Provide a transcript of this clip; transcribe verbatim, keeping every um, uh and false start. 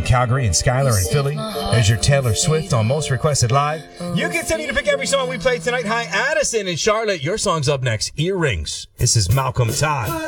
Calgary and Skylar in Philly. There's your Taylor Swift on Most Requested Live. You continue to pick every song we play tonight. Hi, Addison and Charlotte. Your song's up next. Earrings. This is Malcolm Todd.